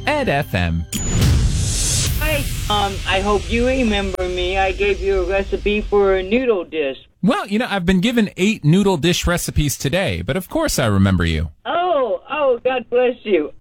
Ed FM. Hi, I hope you remember me. I gave you a recipe for a noodle dish. Well, I've been given 8 noodle dish recipes today, but of course I remember you. Oh, God bless you.